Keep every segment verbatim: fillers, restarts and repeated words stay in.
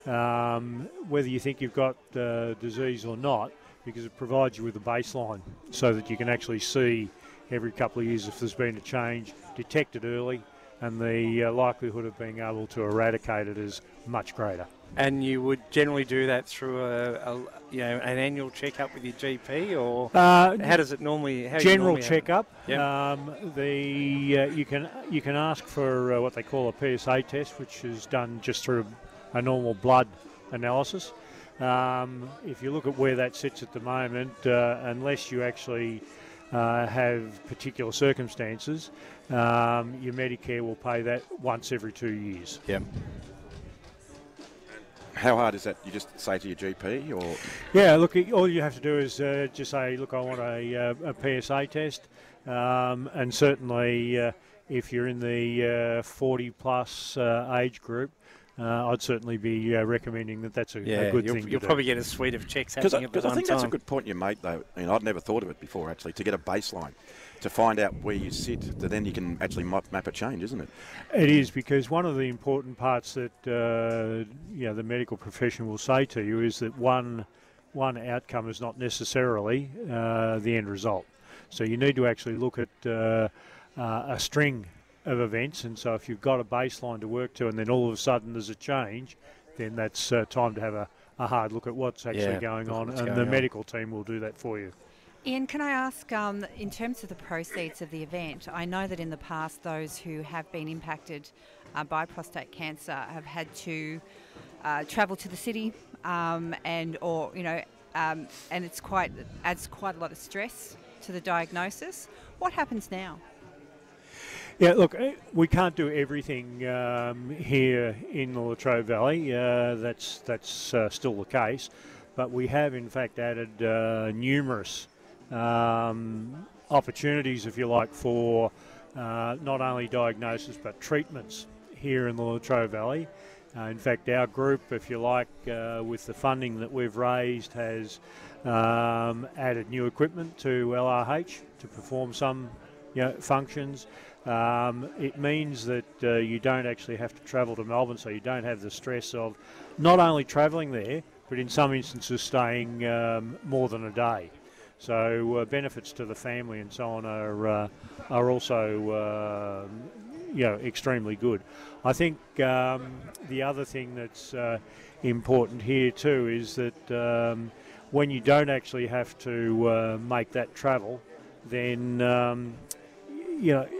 um, whether you think you've got uh, disease or not, because it provides you with a baseline so that you can actually see every couple of years if there's been a change, detect it early, and the uh, likelihood of being able to eradicate it is much greater. And you would generally do that through a, a you know, an annual checkup with your G P, or uh, how does it normally? How general you checkup. Yep. Um, the uh, you can you can ask for uh, what they call a P S A test, which is done just through a normal blood analysis. Um, if you look at where that sits at the moment, uh, unless you actually uh, have particular circumstances, um, your Medicare will pay that once every two years. Yep. How hard is that? You just say to your G P, or? Yeah, look, all you have to do is uh, just say, look, I want a, uh, a P S A test, um, and certainly uh, if you're in the uh, forty plus uh, age group, uh, I'd certainly be uh, recommending that that's a, yeah, a good you'll, thing to You'll do. probably get a suite of checks happening at the Because I one think time. that's a good point you made, though. I mean, I'd never thought of it before, actually, to get a baseline, to find out where you sit, that then you can actually map, map a change, isn't it? It is, because one of the important parts that uh, you know, the medical profession will say to you is that one one outcome is not necessarily uh, the end result. So you need to actually look at uh, uh, a string of events, and so if you've got a baseline to work to and then all of a sudden there's a change, then that's uh, time to have a, a hard look at what's actually Yeah, going on, what's and going the on. medical team will do that for you. Ian, can I ask, um, in terms of the proceeds of the event, I know that in the past those who have been impacted uh, by prostate cancer have had to uh, travel to the city, um, and or you know, um, and it's quite adds quite a lot of stress to the diagnosis. What happens now? Yeah, look, eh, we can't do everything um, here in the Latrobe Valley. Uh, that's that's uh, still the case, but we have in fact added uh, numerous um, opportunities, if you like, for uh, not only diagnosis but treatments here in the Latrobe Valley. Uh, in fact, our group, if you like, uh, with the funding that we've raised, has um, added new equipment to L R H to perform some you know, functions. Um, it means that uh, you don't actually have to travel to Melbourne, so you don't have the stress of not only travelling there, but in some instances staying um, more than a day. So uh, benefits to the family and so on are uh, are also uh, you know extremely good. I think um, the other thing that's uh, important here too is that um, when you don't actually have to uh, make that travel, then um, you know.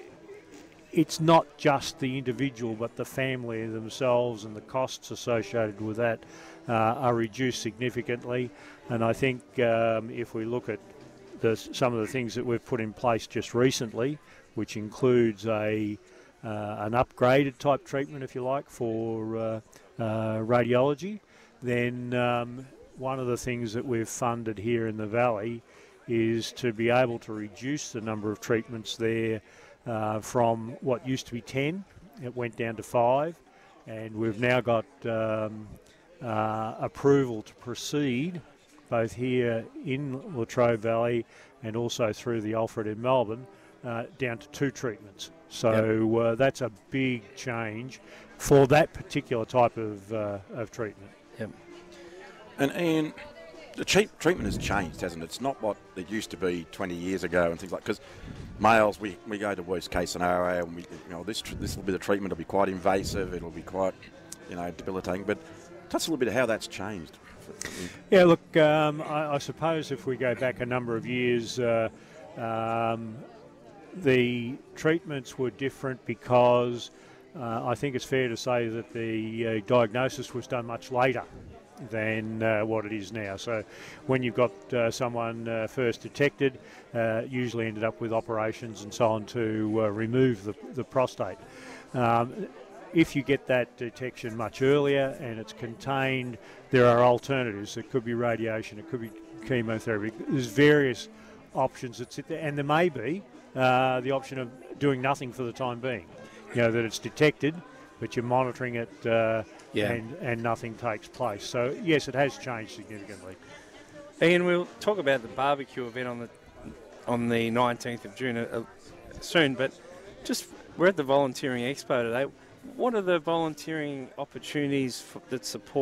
It's not just the individual, but the family themselves, and the costs associated with that uh, are reduced significantly. And I think um, if we look at the, some of the things that we've put in place just recently, which includes a uh, an upgraded type treatment, if you like, for uh, uh, radiology, then um, one of the things that we've funded here in the Valley is to be able to reduce the number of treatments there. Uh, from what used to be ten, it went down to five, and we've now got um, uh, approval to proceed both here in Latrobe Valley and also through the Alfred in Melbourne uh, down to two treatments. So yep. uh, that's a big change for that particular type of, uh, of treatment. Yep. And Ian, the cheap treatment has changed, hasn't it? It's not what it used to be twenty years ago and things like. Because males, we, we go to worst case scenario, and we you know this this will be the treatment. It'll be quite invasive. It'll be quite you know debilitating. But touch a little bit of how that's changed. Yeah, look, um, I, I suppose if we go back a number of years, uh, um, the treatments were different because uh, I think it's fair to say that the uh, diagnosis was done much later than uh, what it is now. So when you've got uh, someone uh, first detected, uh, usually ended up with operations and so on to uh, remove the, the prostate. Um, if you get that detection much earlier and it's contained, there are alternatives. It could be radiation, it could be chemotherapy. There's various options that sit there, and there may be uh, the option of doing nothing for the time being. You know, that it's detected, but you're monitoring it uh, yeah. and, and nothing takes place. So, yes, it has changed significantly. Ian, we'll talk about the barbecue event on the on the nineteenth of June uh, soon, but just we're at the Volunteering Expo today. what are the volunteering opportunities for, that support